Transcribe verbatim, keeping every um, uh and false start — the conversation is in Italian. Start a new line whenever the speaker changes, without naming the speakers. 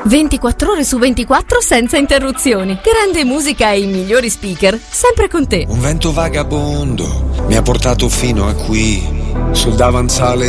ventiquattro ore su ventiquattro senza interruzioni. Grande musica e i migliori speaker, sempre con te.
Un vento vagabondo mi ha portato fino a qui, sul davanzale